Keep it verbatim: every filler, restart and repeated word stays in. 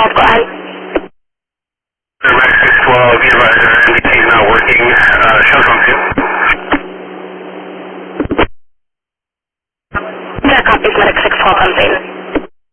twelve, go ahead. Medic six twelve, be advised our N B T is not working. Uh, shunt on two. That copies Medic six twelve, I'm saying.